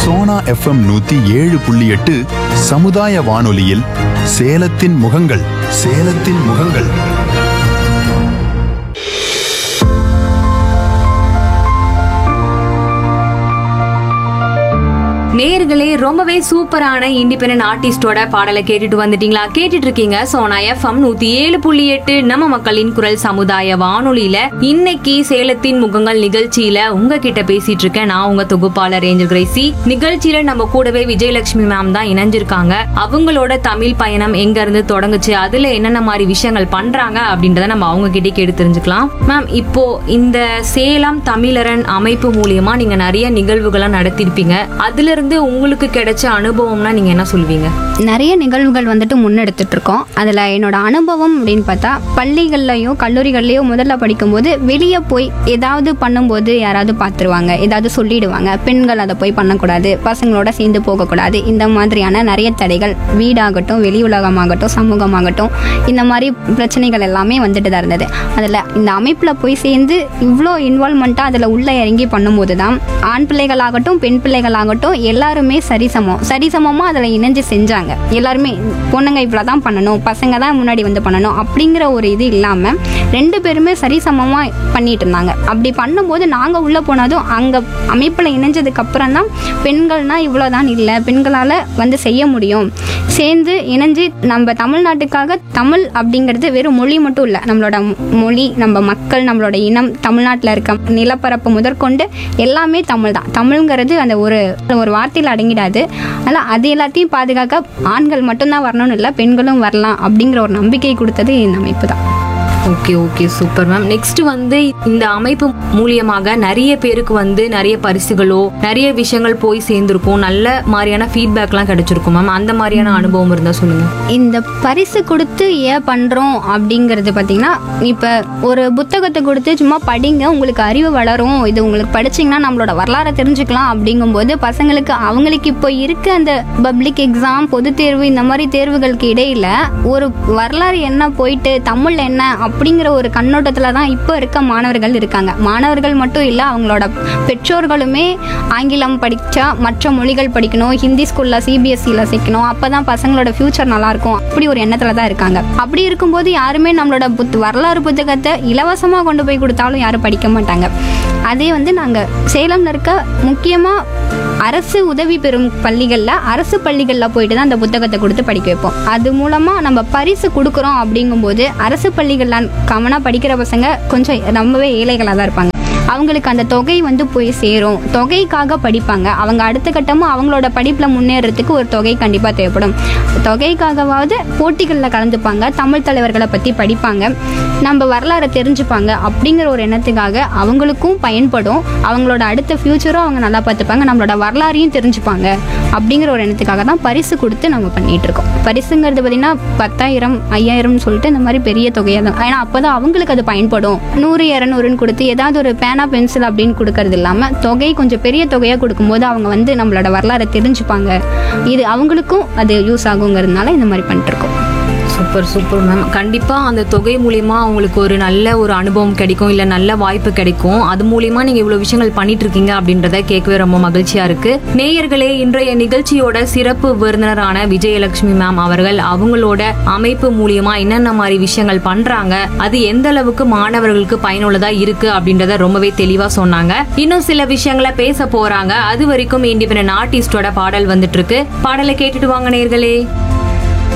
Sona FM 107.8 சமுதாய வானொலியில் சேலத்தின் முகங்கள். சேலத்தின் முகங்கள். நேயர்களே, ரொம்பவே சூப்பரான இண்டிபெண்டன்ட் ஆர்டிஸ்டோட பாடலை கேட்டுட்டு வந்துட்டீங்களா? கேட்டுட்டு இருக்கீங்க சோனா FM 107.8 நம்ம மக்களின் குரல் சமுதாய வானொலியில. இன்னைக்கு சேலத்தின் முகங்கள் நிகழ்ச்சியில உங்ககிட்ட பேசிட்டு இருக்கேன் நான், உங்க தொகுப்பாளர் ஏஞ்சல் கிரேசி. நிகழ்ச்சியில நம்ம கூடவே விஜயலட்சுமி மேம் தான் இணைஞ்சிருக்காங்க. அவங்களோட தமிழ் பயணம் எங்க இருந்து தொடங்குச்சு, அதுல என்னென்ன மாதிரி விஷயங்கள் பண்றாங்க அப்படின்றத நம்ம அவங்க கிட்டே கேட்டு தெரிஞ்சுக்கலாம். மேம், இப்போ இந்த சேலம் தமிழரன் அமைப்பு மூலியமா நீங்க நிறைய நிகழ்வுகளை நடத்திருப்பீங்க. அதுல இருந்து உங்களுக்கு கிடைச்ச அனுபவம்னா நீங்க என்ன சொல்லுவீங்க? நிறைய நிகழ்வுகள் வந்துட்டு முன்னெடுத்துட்டு இருக்கோம். அதுல என்னோட அனுபவம் அப்படின்னு பார்த்தா, பள்ளிகள்லயோ கல்லூரிகள்லயோ முதல்ல படிக்கும்போது வெளியே போய் ஏதாவது பண்ணும்போது யாராவது பார்த்துருவாங்க, ஏதாவது சொல்லிடுவாங்க, பெண்கள் அதை போய் பண்ணக்கூடாது, பசங்களோட சேர்ந்து போகக்கூடாது, இந்த மாதிரியான நிறைய தடைகள் வீடாகட்டும், வெளி உலகமாகட்டும், சமூகமாகட்டும், இந்த மாதிரி பிரச்சனைகள் எல்லாமே வந்துட்டு தான் இருந்தது. அதில் இந்த அமைப்பில் போய் சேர்ந்து இவ்வளோ இன்வால்மெண்ட்டாக அதில் உள்ளே இறங்கி பண்ணும்போது தான் ஆண் பிள்ளைகளாகட்டும் பெண் பிள்ளைகளாகட்டும் எல்லாருமே சரிசமமாக அதில் இணைஞ்சு செஞ்சாங்க. எல்லாருமே பொண்ணுங்க இவ்வளோ தான் பண்ணணும், பசங்க தான் முன்னாடி வந்து பண்ணணும் அப்படிங்கிற ஒரு இது இல்லாமல் ரெண்டு பேருமே சரிசமமாக பண்ணிட்டு இருந்தாங்க. அப்படி பண்ணும்போது நாங்கள் உள்ளே போனதும் அங்கே அமைப்பில் இணைஞ்சதுக்கு அப்புறம் தான் பெண்கள்னால் இவ்வளோதான் இல்லை, பெண்களால் வந்து செய்ய முடியும், சேர்ந்து இணைஞ்சு நம்ம தமிழ்நாட்டுக்காக தமிழ் அப்படிங்கிறது வெறும் மொழி மட்டும் இல்லை, நம்மளோட மொழி, நம்ம மக்கள், நம்மளோட இனம், தமிழ்நாட்டில் இருக்க நிலப்பரப்பு முதற்கொண்டு எல்லாமே தமிழ் தான். தமிழ்ங்கிறது அந்த ஒரு வார்த்தையில் அடங்கிடாது. அதனால் அது எல்லாத்தையும் பாதுகாக்க ஆண்கள் மட்டும்தான் வரணும்னு இல்லை, பெண்களும் வரலாம் அப்படிங்கிற ஒரு நம்பிக்கை கொடுத்தது இந்த அமைப்பு தான். Okay super ma'am. நெக்ஸ்ட் வந்து இந்த அமைப்பு மூலியமாக நிறைய பேருக்கு வந்து நிறைய பரிசுகளோ நிறைய விஷயங்கள் போய் சேர்ந்துருக்கும், நல்ல மாதிரியான ஃபீட்பேக்லாம் கிடைச்சிருக்கும் மேம். அந்த மாதிரியான அனுபவம் இருந்தா சொல்லுங்க. இந்த பரிசு கொடுத்து ஏன் பண்றோம் அப்படிங்கிறது பார்த்தீங்கன்னா, இப்போ ஒரு புத்தகத்தை கொடுத்து சும்மா படிங்க, உங்களுக்கு அறிவு வளரும், இது உங்களுக்கு படிச்சிங்கன்னா நம்மளோட வரலாறை தெரிஞ்சுக்கலாம் அப்படிங்கும்போது பசங்களுக்கு அவங்களுக்கு இப்போ இருக்க அந்த பப்ளிக் எக்ஸாம், பொது தேர்வு, இந்த மாதிரி தேர்வுகளுக்கு இடையில ஒரு வரலாறு என்ன போயிட்டு தமிழ் என்ன அப்படிங்கிற ஒரு கண்ணோட்டத்தில் தான் இப்போ இருக்க மாணவர்கள் இருக்காங்க. மாணவர்கள் மட்டும் இல்லை, அவங்களோட பெற்றோர்களுமே ஆங்கிலம் படித்தா மற்ற மொழிகள் படிக்கணும், ஹிந்தி ஸ்கூலில் சிபிஎஸ்சியில் சேர்க்கணும், அப்போ தான் பசங்களோட ஃப்யூச்சர் நல்லாயிருக்கும், அப்படி ஒரு எண்ணத்தில் தான் இருக்காங்க. அப்படி இருக்கும்போது யாருமே நம்மளோட வரலாறு புத்தகத்தை இலவசமாக கொண்டு போய் கொடுத்தாலும் யாரும் படிக்க மாட்டாங்க. அதே வந்து நாங்கள் சேலமில் இருக்க முக்கியமாக அரசு உதவி பெறும் பள்ளிகளில், அரசு பள்ளிகளில் போயிட்டு தான் அந்த புத்தகத்தை கொடுத்து படிக்க வைப்போம். அது மூலமாக நம்ம பரிசு கொடுக்குறோம் அப்படிங்கும்போது அரசு பள்ளிகளில் கவனம் படிக்கிற பசங்க கொஞ்சம் ரொம்பவே ஏழைகளாக தான் இருப்பாங்க. அவங்களுக்கு அந்த தொகை வந்து போய் சேரும், தொகைக்காக படிப்பாங்க. அவங்க அடுத்த கட்டமும் அவங்களோட படிப்பில் முன்னேறதுக்கு ஒரு தொகை கண்டிப்பாக தேவைப்படும். தொகைக்காகவாவது போட்டிகளில் கலந்துப்பாங்க, தமிழ் தலைவர்களை பற்றி படிப்பாங்க, நம்ம வரலாறை தெரிஞ்சுப்பாங்க. அப்படிங்கிற ஒரு எண்ணத்துக்காக அவங்களுக்கும் பயன்படும், அவங்களோட அடுத்த ஃப்யூச்சரும் அவங்க நல்லா பார்த்துப்பாங்க, நம்மளோட வரலாறையும் தெரிஞ்சுப்பாங்க. அப்படிங்கிற ஒரு எண்ணத்துக்காக தான் பரிசு கொடுத்து நம்ம பண்ணிகிட்டு இருக்கோம். பரிசுங்கிறது பார்த்திங்கன்னா 10,000 5,000 சொல்லிட்டு இந்த மாதிரி பெரிய தொகையாக தான். ஏன்னா அப்போ தான் அவங்களுக்கு அது பயன்படும். 100 200 கொடுத்து ஏதாவது ஒரு பேனா பென்சில் அப்படின்னு கொடுக்கறது இல்லாமல் தொகை கொஞ்சம் பெரிய தொகையாக கொடுக்கும்போது அவங்க வந்து நம்மளோட வரலாறை தெரிஞ்சுப்பாங்க, இது அவங்களுக்கும் அது யூஸ் ஆகுங்கிறதுனால இந்த மாதிரி பண்ணிட்டு இருக்கோம். Super ma'am. கண்டிப்பா அந்த தொகை மூலியமா அவங்களுக்கு ஒரு நல்ல ஒரு அனுபவம் கிடைக்கும், இல்ல நல்ல வாய்ப்பு கிடைக்கும். அது மூலியமா நீங்க இவ்வளவு விஷயங்கள் பண்ணிட்டு இருக்கீங்க அப்படின்றத கேட்கவே ரொம்ப மகிழ்ச்சியா இருக்கு. நேயர்களே, இன்றைய நிகழ்ச்சியோட சிறப்பு விருந்தினரான விஜயலட்சுமி மேம் அவர்கள் அவங்களோட அமைப்பு மூலியமா என்னென்ன மாதிரி விஷயங்கள் பண்றாங்க, அது எந்த அளவுக்கு மாணவர்களுக்கு பயனுள்ளதா இருக்கு அப்படின்றத ரொம்பவே தெளிவா சொன்னாங்க. இன்னும் சில விஷயங்களை பேச போறாங்க. அது வரைக்கும் இண்டிபெண்டன்ட் ஆர்டிஸ்டோட பாடல் வந்துட்டு இருக்கு. பாடலை கேட்டுட்டு வாங்க நேயர்களே.